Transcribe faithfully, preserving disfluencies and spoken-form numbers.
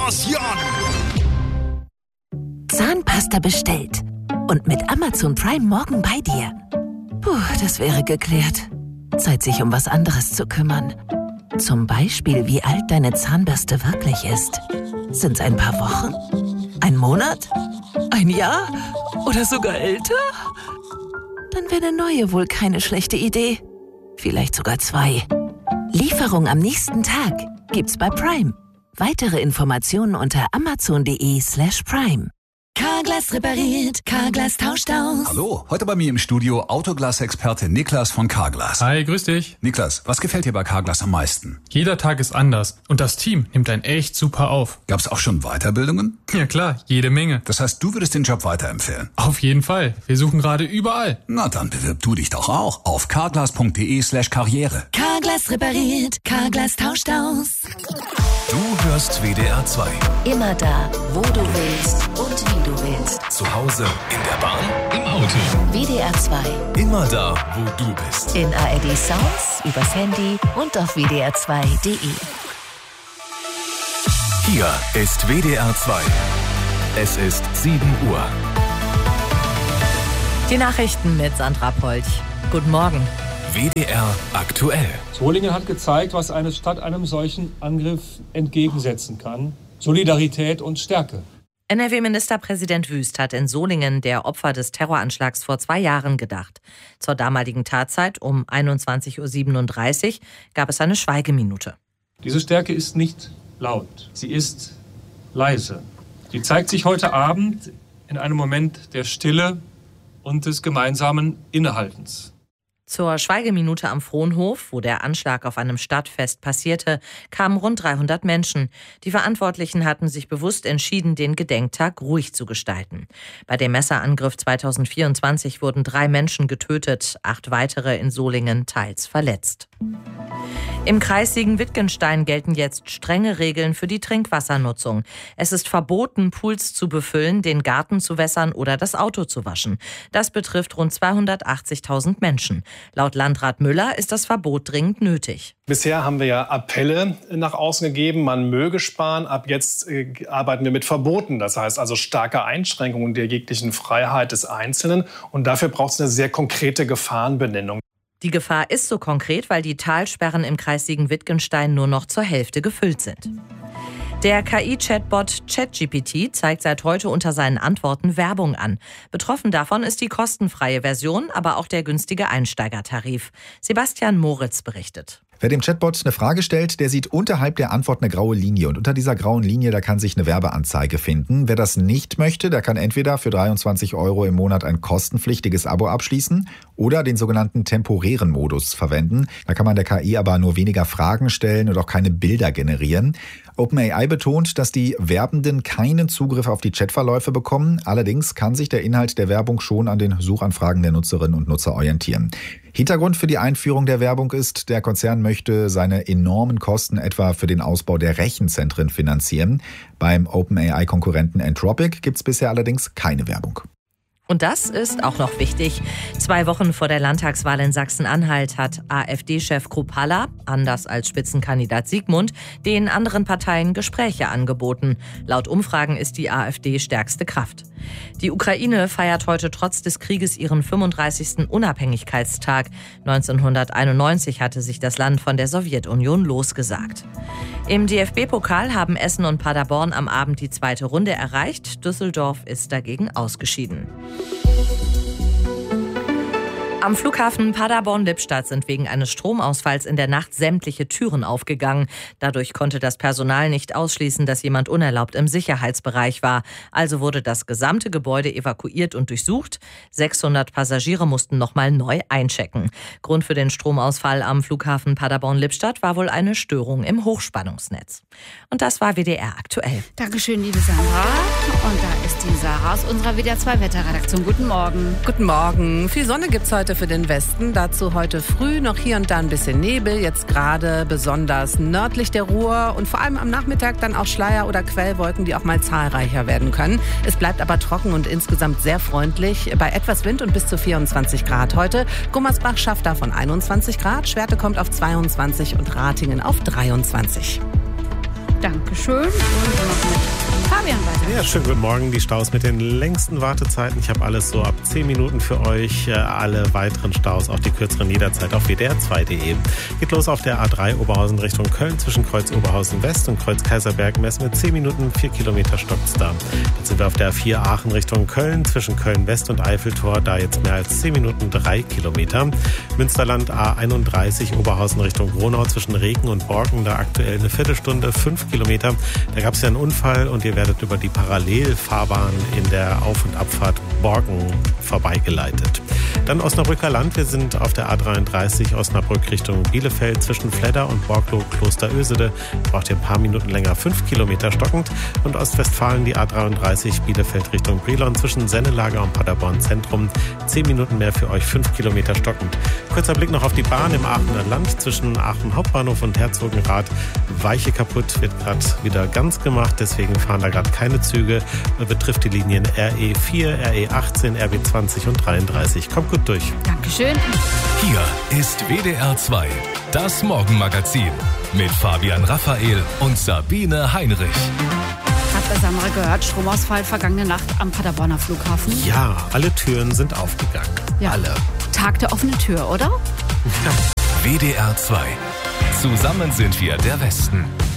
Explosion! Zahnpasta bestellt. Und mit Amazon Prime morgen bei dir. Puh, das wäre geklärt. Zeit, sich um was anderes zu kümmern. Zum Beispiel, wie alt deine Zahnbürste wirklich ist. Sind's ein paar Wochen? Ein Monat? Ein Jahr? Oder sogar älter? Dann wäre eine neue wohl keine schlechte Idee. Vielleicht sogar zwei. Lieferung am nächsten Tag gibt's bei Prime. Weitere Informationen unter amazon.de slash prime. Carglass repariert, Carglass tauscht aus. Hallo, heute bei mir im Studio Autoglas-Experte Niklas von Carglass. Hi, grüß dich. Niklas, was gefällt dir bei Carglass am meisten? Jeder Tag ist anders und das Team nimmt einen echt super auf. Gab's auch schon Weiterbildungen? Ja klar, jede Menge. Das heißt, du würdest den Job weiterempfehlen? Auf jeden Fall. Wir suchen gerade überall. Na, dann bewirb du dich doch auch auf carglass.de slash karriere. Carglass repariert, Carglass tauscht aus. Du hörst W D R zwei. Immer da, wo du willst und wie du willst. Zu Hause, in der Bahn, im Auto. W D R zwei. Immer da, wo du bist. In A R D Sounds, übers Handy und auf w d r zwei punkt d e. Hier ist W D R zwei. Es ist sieben Uhr. Die Nachrichten mit Sandra Polch. Guten Morgen. W D R aktuell. Solingen hat gezeigt, was eine Stadt einem solchen Angriff entgegensetzen kann. Solidarität und Stärke. N R W-Ministerpräsident Wüst hat in Solingen der Opfer des Terroranschlags vor zwei Jahren gedacht. Zur damaligen Tatzeit um einundzwanzig Uhr siebenunddreißig gab es eine Schweigeminute. Diese Stärke ist nicht laut, sie ist leise. Sie zeigt sich heute Abend in einem Moment der Stille und des gemeinsamen Innehaltens. Zur Schweigeminute am Frohnhof, wo der Anschlag auf einem Stadtfest passierte, kamen rund dreihundert Menschen. Die Verantwortlichen hatten sich bewusst entschieden, den Gedenktag ruhig zu gestalten. Bei dem Messerangriff zweitausendvierundzwanzig wurden drei Menschen getötet, acht weitere in Solingen teils verletzt. Im Kreis Siegen-Wittgenstein gelten jetzt strenge Regeln für die Trinkwassernutzung. Es ist verboten, Pools zu befüllen, den Garten zu wässern oder das Auto zu waschen. Das betrifft rund zweihundertachtzigtausend Menschen. Laut Landrat Müller ist das Verbot dringend nötig. Bisher haben wir ja Appelle nach außen gegeben, man möge sparen. Ab jetzt äh, arbeiten wir mit Verboten. Das heißt also starke Einschränkungen der jeglichen Freiheit des Einzelnen. Und dafür braucht es eine sehr konkrete Gefahrenbenennung. Die Gefahr ist so konkret, weil die Talsperren im Kreis Siegen-Wittgenstein nur noch zur Hälfte gefüllt sind. Der K I-Chatbot ChatGPT zeigt seit heute unter seinen Antworten Werbung an. Betroffen davon ist die kostenfreie Version, aber auch der günstige Einsteigertarif. Sebastian Moritz berichtet. Wer dem Chatbot eine Frage stellt, der sieht unterhalb der Antwort eine graue Linie. Und unter dieser grauen Linie, da kann sich eine Werbeanzeige finden. Wer das nicht möchte, der kann entweder für dreiundzwanzig Euro im Monat ein kostenpflichtiges Abo abschließen oder den sogenannten temporären Modus verwenden. Da kann man der K I aber nur weniger Fragen stellen und auch keine Bilder generieren. OpenAI betont, dass die Werbenden keinen Zugriff auf die Chatverläufe bekommen. Allerdings kann sich der Inhalt der Werbung schon an den Suchanfragen der Nutzerinnen und Nutzer orientieren. Hintergrund für die Einführung der Werbung ist, der Konzern möchte seine enormen Kosten etwa für den Ausbau der Rechenzentren finanzieren. Beim OpenAI-Konkurrenten Anthropic gibt es bisher allerdings keine Werbung. Und das ist auch noch wichtig. Zwei Wochen vor der Landtagswahl in Sachsen-Anhalt hat AfD-Chef Kruppalla, anders als Spitzenkandidat Siegmund, den anderen Parteien Gespräche angeboten. Laut Umfragen ist die AfD stärkste Kraft. Die Ukraine feiert heute trotz des Krieges ihren fünfunddreißigsten Unabhängigkeitstag. neunzehnhunderteinundneunzig hatte sich das Land von der Sowjetunion losgesagt. Im D F B-Pokal haben Essen und Paderborn am Abend die zweite Runde erreicht. Düsseldorf ist dagegen ausgeschieden. Am Flughafen Paderborn-Lippstadt sind wegen eines Stromausfalls in der Nacht sämtliche Türen aufgegangen. Dadurch konnte das Personal nicht ausschließen, dass jemand unerlaubt im Sicherheitsbereich war. Also wurde das gesamte Gebäude evakuiert und durchsucht. sechshundert Passagiere mussten nochmal neu einchecken. Grund für den Stromausfall am Flughafen Paderborn-Lippstadt war wohl eine Störung im Hochspannungsnetz. Und das war W D R aktuell. Dankeschön, liebe Sandra. Und da ist die Sarah aus unserer W D R zwei Wetterredaktion. Guten Morgen. Guten Morgen. Viel Sonne gibt's heute für den Westen. Dazu heute früh noch hier und da ein bisschen Nebel. Jetzt gerade besonders nördlich der Ruhr und vor allem am Nachmittag dann auch Schleier- oder Quellwolken, die auch mal zahlreicher werden können. Es bleibt aber trocken und insgesamt sehr freundlich. Bei etwas Wind und bis zu vierundzwanzig Grad heute. Gummersbach schafft davon einundzwanzig Grad. Schwerte kommt auf zweiundzwanzig und Ratingen auf dreiundzwanzig. Dankeschön. Und Ja, schönen guten Morgen. Die Staus mit den längsten Wartezeiten. Ich habe alles so ab zehn Minuten für euch. Alle weiteren Staus, auch die kürzeren jederzeit auf w d r zwei punkt d e. Geht los auf der A drei Oberhausen Richtung Köln zwischen Kreuz Oberhausen West und Kreuz Kaiserberg. Messen mit zehn Minuten, vier Kilometer stockt's da. Dann sind wir auf der A vier Aachen Richtung Köln zwischen Köln West und Eiffeltor. Da jetzt mehr als zehn Minuten, drei Kilometer. Münsterland A einunddreißig Oberhausen Richtung Gronau zwischen Reken und Borken. Da aktuell eine Viertelstunde, fünf Kilometer. Da gab es ja einen Unfall und ihr werdet über die Parallelfahrbahn in der Auf- und Abfahrt Borken vorbeigeleitet. Dann Osnabrücker Land. Wir sind auf der A dreiunddreißig Osnabrück Richtung Bielefeld zwischen Fledder und Borglow Kloster Ösede. Braucht ihr ein paar Minuten länger, fünf Kilometer stockend. Und Ostwestfalen die A dreiunddreißig Bielefeld Richtung Brilon zwischen Sennelager und Paderborn Zentrum. Zehn Minuten mehr für euch, fünf Kilometer stockend. Kurzer Blick noch auf die Bahn im Aachener Land zwischen Aachen Hauptbahnhof und Herzogenrath. Weiche kaputt, wird gerade wieder ganz gemacht, deswegen fahren da gerade keine Züge. Betrifft die Linien R E vier, R E achtzehn, R B zwanzig und dreiunddreißig. Kommt gut durch. Dankeschön. Hier ist W D R zwei, das Morgenmagazin mit Fabian Raphael und Sabine Heinrich. Hat bei Samra gehört, Stromausfall vergangene Nacht am Paderborner Flughafen? Ja, alle Türen sind aufgegangen. Ja. Alle. Tag der offenen Tür, oder? W D R zwei. Zusammen sind wir der Westen.